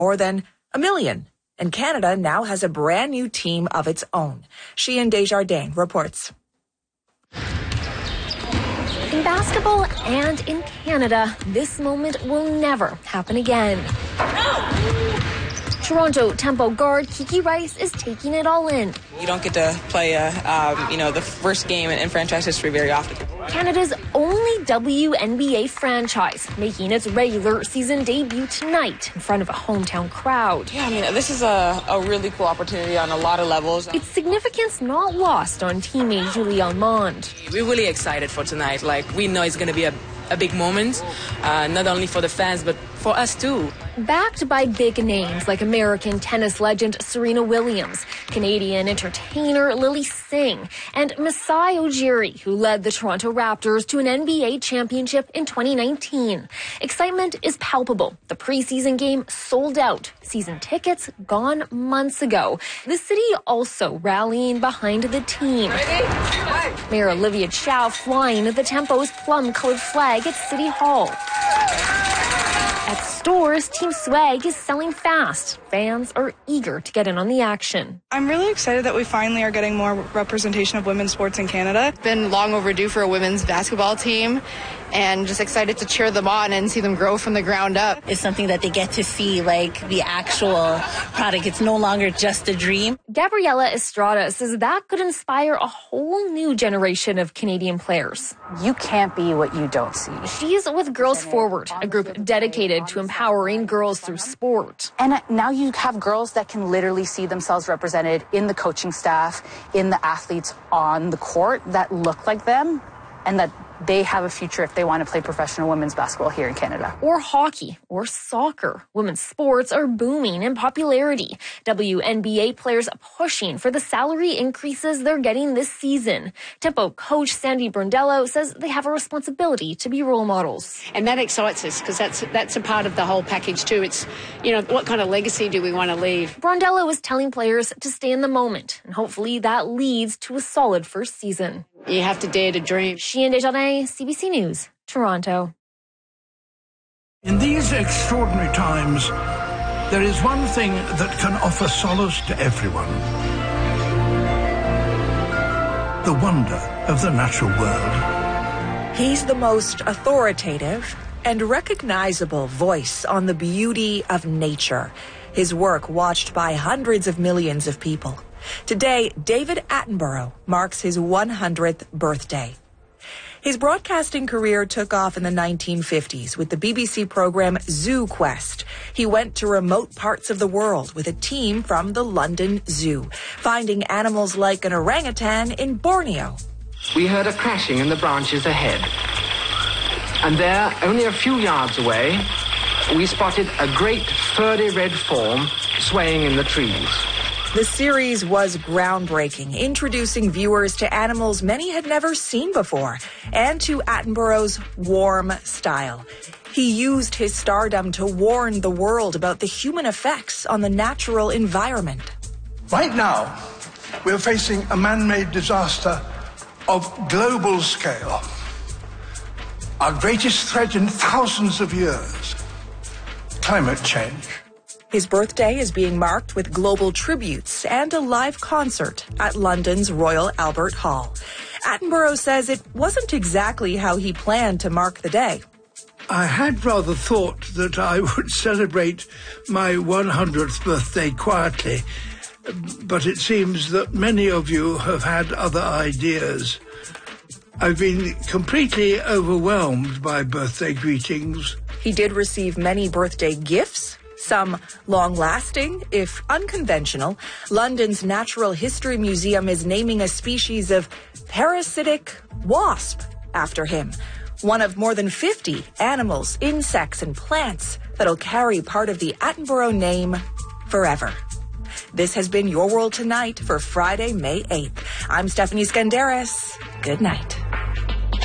more than 1 million. And Canada now has a brand new team of its own. Sheehan Desjardins reports. In basketball and in Canada, this moment will never happen again. Toronto Tempo guard Kiki Rice is taking it all in. You don't get to play, the first game in franchise history very often. Canada's only WNBA franchise making its regular season debut tonight in front of a hometown crowd. Yeah, this is a really cool opportunity on a lot of levels. Its significance not lost on teammate Julie Almond. We're really excited for tonight. We know it's going to be a big moment, not only for the fans, but for us too. Backed by big names like American tennis legend Serena Williams, Canadian entertainer Lily Singh, and Masai Ujiri, who led the Toronto Raptors to an NBA championship in 2019. Excitement is palpable. The preseason game sold out. Season tickets gone months ago. The city also rallying behind the team. Mayor Olivia Chow flying the Tempo's plum-colored flag at City Hall. At stores, Team Swag is selling fast. Fans are eager to get in on the action. I'm really excited that we finally are getting more representation of women's sports in Canada. It's been long overdue for a women's basketball team, and just excited to cheer them on and see them grow from the ground up. It's something that they get to see, the actual product. It's no longer just a dream. Gabriela Estrada says that could inspire a whole new generation of Canadian players. You can't be what you don't see. She's with Girls Forward, a group dedicated to empowering girls through sport. And now you have girls that can literally see themselves represented in the coaching staff, in the athletes on the court that look like them, and that they have a future if they want to play professional women's basketball here in Canada. Or hockey, or soccer. Women's sports are booming in popularity. WNBA players pushing for the salary increases they're getting this season. Tempo coach Sandy Brondello says they have a responsibility to be role models. And that excites us because that's a part of the whole package too. It's, what kind of legacy do we want to leave? Brondello is telling players to stay in the moment, and hopefully that leads to a solid first season. You have to dare to dream. Sheehan Desjardins, CBC News, Toronto. In these extraordinary times, there is one thing that can offer solace to everyone. The wonder of the natural world. He's the most authoritative and recognizable voice on the beauty of nature. His work watched by hundreds of millions of people. Today, David Attenborough marks his 100th birthday. His broadcasting career took off in the 1950s with the BBC program Zoo Quest. He went to remote parts of the world with a team from the London Zoo, finding animals like an orangutan in Borneo. We heard a crashing in the branches ahead. And there, only a few yards away, we spotted a great furry red form swaying in the trees. The series was groundbreaking, introducing viewers to animals many had never seen before, and to Attenborough's warm style. He used his stardom to warn the world about the human effects on the natural environment. Right now, we're facing a man-made disaster of global scale. Our greatest threat in thousands of years. Climate change. His birthday is being marked with global tributes and a live concert at London's Royal Albert Hall. Attenborough says it wasn't exactly how he planned to mark the day. I had rather thought that I would celebrate my 100th birthday quietly, but it seems that many of you have had other ideas. I've been completely overwhelmed by birthday greetings. He did receive many birthday gifts, some long-lasting, if unconventional. London's Natural History Museum is naming a species of parasitic wasp after him, one of more than 50 animals, insects, and plants that'll carry part of the Attenborough name forever. This has been Your World Tonight for Friday, May 8th. I'm Stephanie Skandaris. Good night.